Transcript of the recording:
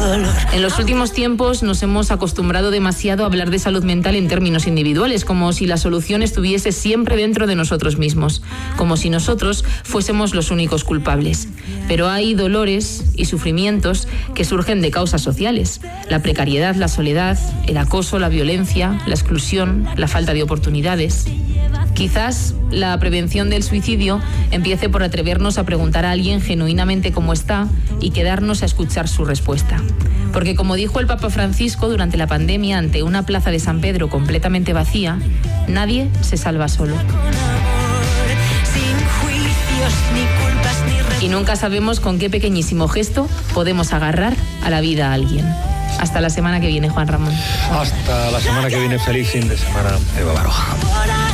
En los últimos tiempos nos hemos acostumbrado demasiado a hablar de salud mental en términos individuales, como si la solución estuviese siempre dentro de nosotros mismos, como si nosotros fuésemos los únicos culpables. Pero hay dolores y sufrimientos que surgen de causas sociales: la precariedad, la soledad, el acoso, la violencia, la exclusión, la falta de oportunidades. Quizás la prevención del suicidio empiece por atrevernos a preguntar a alguien genuinamente cómo está y quedarnos a escuchar su respuesta. Porque, como dijo el Papa Francisco durante la pandemia ante una plaza de San Pedro completamente vacía, nadie se salva solo. Y nunca sabemos con qué pequeñísimo gesto podemos agarrar a la vida a alguien. Hasta la semana que viene, Juan Ramón. Hasta la semana que viene. Feliz fin de semana, Eva Baroja.